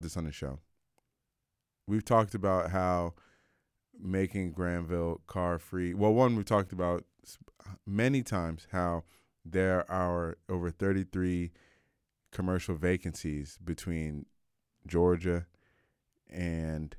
this on the show. We've talked about how making Granville car free. Well, one, we talked about many times how there are over 33 commercial vacancies between Georgia and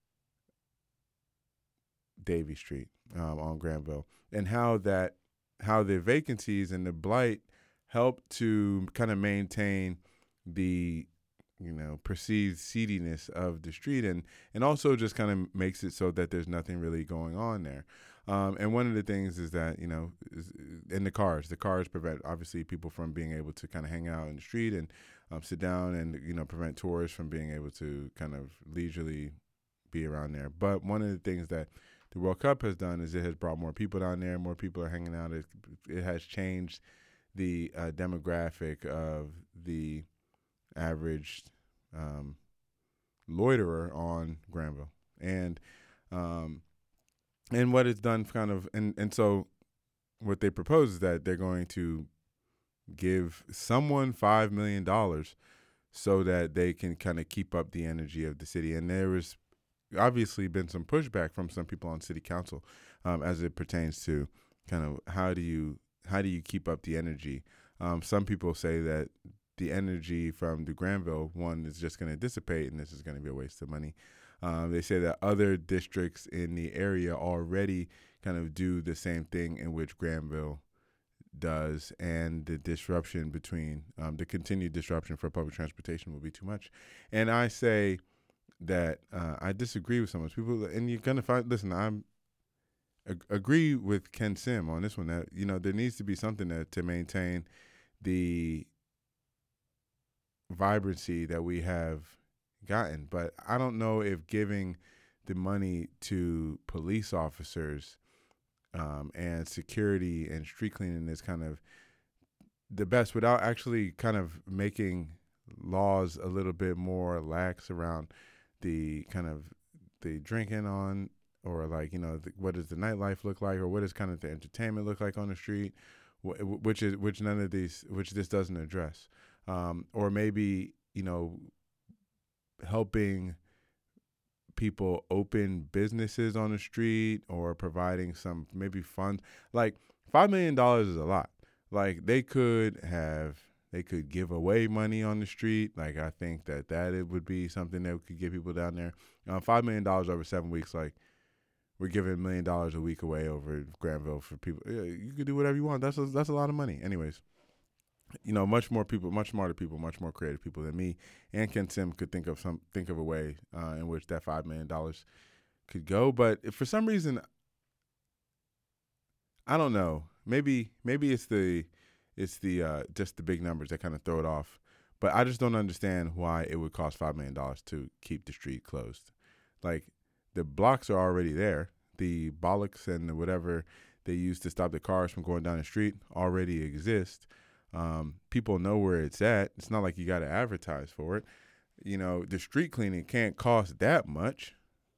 Davie Street on Granville, and how the vacancies and the blight help to kind of maintain the perceived seediness of the street, and also just kind of makes it so that there's nothing really going on there. And one of the things is that in the cars prevent obviously people from being able to kind of hang out in the street and sit down, and prevent tourists from being able to kind of leisurely be around there. But one of the things that the World Cup has done is it has brought more people down there. More people are hanging out. It has changed the demographic of the average loiterer on Granville, and what it's done kind of, and so what they propose is that they're going to give someone $5 million so that they can kind of keep up the energy of the city. And there was obviously been some pushback from some people on city council as it pertains to kind of how do you keep up the energy. Some people say that the energy from the Granville one is just going to dissipate, and this is going to be a waste of money. They say that other districts in the area already kind of do the same thing in which Granville does, and the disruption between the continued disruption for public transportation will be too much. And I say that I disagree with some of those people, and you're gonna find. Listen, agree with Ken Sim on this one, that there needs to be something to maintain the vibrancy that we have gotten. But I don't know if giving the money to police officers and security and street cleaning is kind of the best, without actually kind of making laws a little bit more lax around the kind of the drinking on, or what does the nightlife look like, or what does kind of the entertainment look like on the street, which this doesn't address, or maybe helping people open businesses on the street, or providing some maybe funds. Like $5 million is a lot. Like they could give away money on the street. Like I think that it would be something that could get people down there. $5 million over 7 weeks, like we're giving $1 million a week away over Granville for people. Yeah, you could do whatever you want. That's a lot of money. Anyways, much more people, much smarter people, much more creative people than me and Ken Sim could think of a way in which that $5 million could go. But if for some reason, I don't know, maybe it's the just the big numbers that kind of throw it off. But I just don't understand why it would cost $5 million to keep the street closed. Like the blocks are already there. The bollocks and whatever they use to stop the cars from going down the street already exist. People know where it's at. It's not like you got to advertise for it. The street cleaning can't cost that much.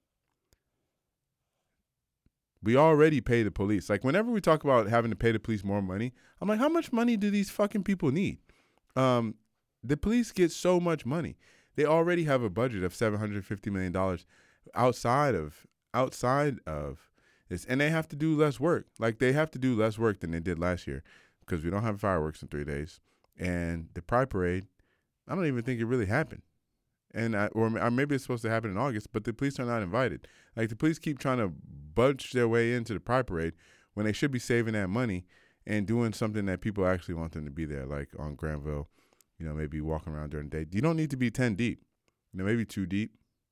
We already pay the police. Like whenever we talk about having to pay the police more money, I'm like, how much money do these fucking people need? The police get so much money. They already have a budget of $750 million outside of this, and they have to do less work. Like they have to do less work than they did last year, because we don't have fireworks in 3 days, and the Pride Parade, I don't even think it really happened. And or maybe it's supposed to happen in August, but the police are not invited. Like the police keep trying to bunch their way into the Pride Parade when they should be saving that money and doing something that people actually want them to be there, like on Granville. Maybe walking around during the day. You don't need to be 10 deep. Maybe 2 deep.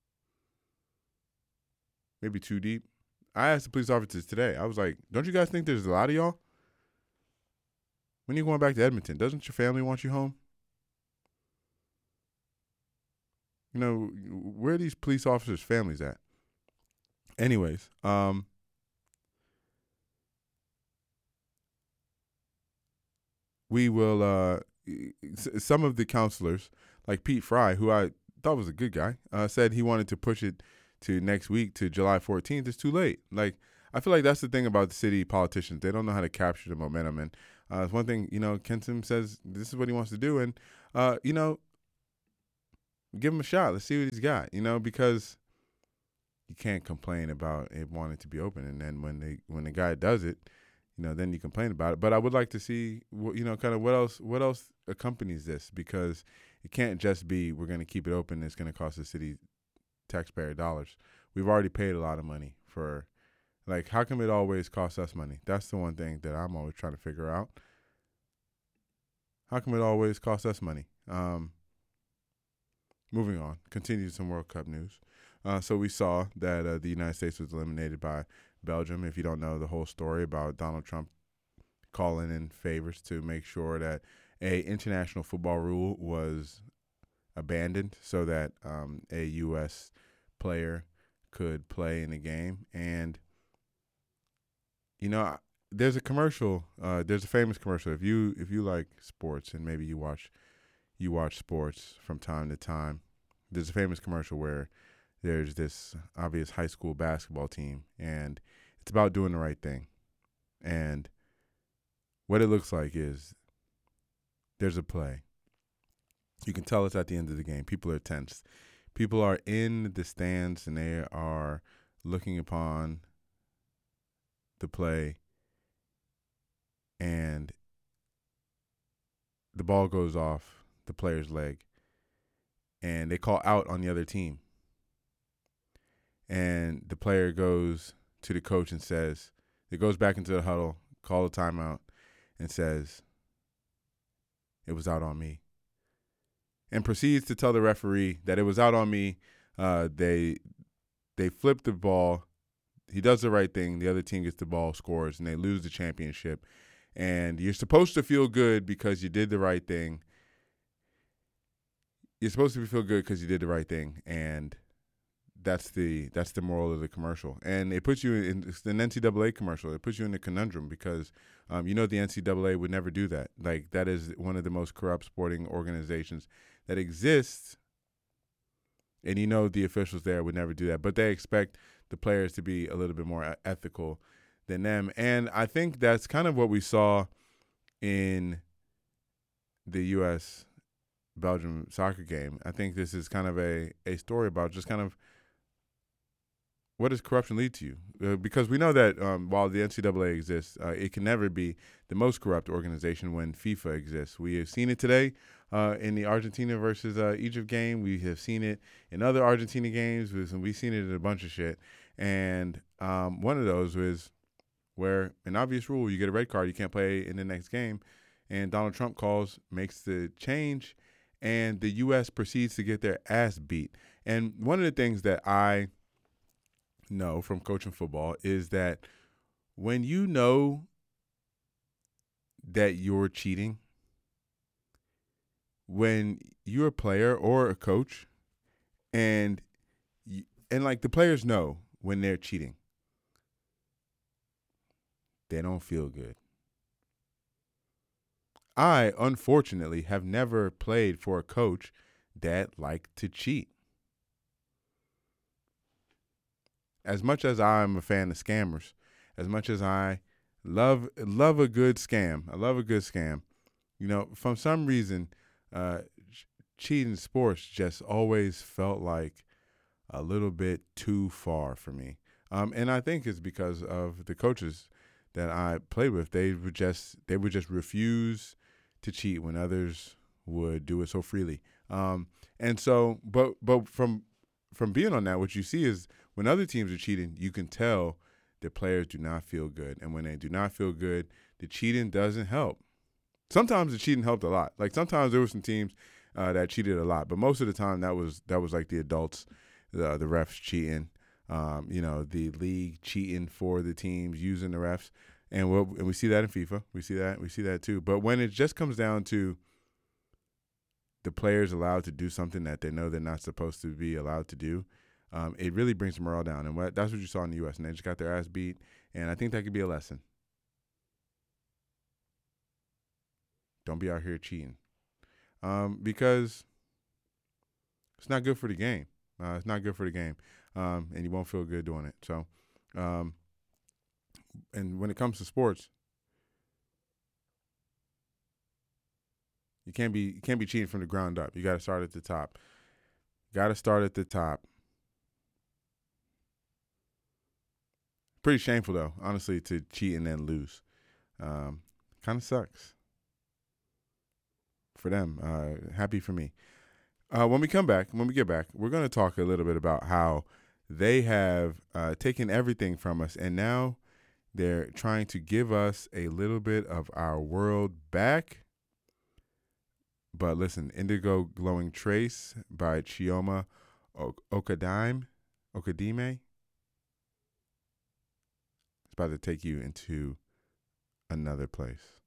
Maybe 2 deep. I asked the police officers today. I was like, don't you guys think there's a lot of y'all? When are you going back to Edmonton? Doesn't your family want you home? Where are these police officers' families at? Anyways, we will, some of the counselors, like Pete Fry, who I thought was a good guy, said he wanted to push it to next week, to July 14th. It's too late. Like, I feel like that's the thing about the city politicians. They don't know how to capture the momentum. And it's one thing, Ken Sim says this is what he wants to do. And, give him a shot. Let's see what he's got. Because you can't complain about it wanting to be open, and then when the guy does it, then you complain about it. But I would like to see, kind of what else accompanies this, because it can't just be we're going to keep it open. It's going to cost the city taxpayer dollars. We've already paid a lot of money for, like, how come it always costs us money? That's the one thing that I'm always trying to figure out. How come it always costs us money? Moving on, continue some World Cup news. So we saw that the United States was eliminated by Belgium. If you don't know the whole story about Donald Trump calling in favors to make sure that a international football rule was abandoned so that a U.S. player could play in the game. And, there's a commercial. There's a famous commercial. If you like sports, and maybe you watch sports from time to time, there's a famous commercial where there's this obvious high school basketball team, and it's about doing the right thing. And what it looks like is there's a play. You can tell it's at the end of the game. People are tense. People are in the stands, and they are looking upon the play, and the ball goes off the player's leg, and they call out on the other team. And the player goes to the coach and says, it goes back into the huddle, call a timeout, and says, it was out on me. And proceeds to tell the referee that it was out on me. They flip the ball. He does the right thing. The other team gets the ball, scores, and they lose the championship. And you're supposed to feel good because you did the right thing. You're supposed to feel good because you did the right thing. And that's the moral of the commercial. And it puts you in, it's an NCAA commercial. It puts you in a conundrum because, the NCAA would never do that. Like, that is one of the most corrupt sporting organizations that exists. And the officials there would never do that. But they expect the players to be a little bit more ethical than them. And I think that's kind of what we saw in the U.S.-Belgium soccer game. I think this is kind of a story about just kind of what does corruption lead to you? Because we know that while the NCAA exists, it can never be the most corrupt organization when FIFA exists. We have seen it today in the Argentina versus Egypt game. We have seen it in other Argentina games. We've seen it in a bunch of shit. And one of those was where an obvious rule, you get a red card, you can't play in the next game. And Donald Trump makes the change, and the U.S. proceeds to get their ass beat. And one of the things that I know from coaching football is that when you know that you're cheating, when you're a player or a coach, and like the players know when they're cheating, they don't feel good. I, unfortunately, have never played for a coach that liked to cheat. As much as I'm a fan of scammers, as much as I love a good scam, from some reason, cheating sports just always felt like a little bit too far for me. And I think it's because of the coaches that I played with. They would just refuse to cheat when others would do it so freely. And so, but from being on that, what you see is when other teams are cheating, you can tell the players do not feel good. And when they do not feel good, the cheating doesn't help. Sometimes the cheating helped a lot. Like sometimes there were some teams that cheated a lot, but most of the time that was like the adults, the refs cheating, the league cheating for the teams using the refs. And we see that in FIFA. We see that too. But when it just comes down to the players allowed to do something that they know they're not supposed to be allowed to do, it really brings the morale down. And that's what you saw in the U.S. And they just got their ass beat. And I think that could be a lesson. Don't be out here cheating. Because it's not good for the game. It's not good for the game. And you won't feel good doing it. So, and when it comes to sports, you can't be cheating from the ground up. You got to start at the top. Got to start at the top. Pretty shameful though, honestly, to cheat and then lose. Kind of sucks for them. Happy for me. When we get back, we're going to talk a little bit about how they have taken everything from us, and now they're trying to give us a little bit of our world back. But listen, Indigo Glowing Trace by Chioma Okadime. It's about to take you into another place.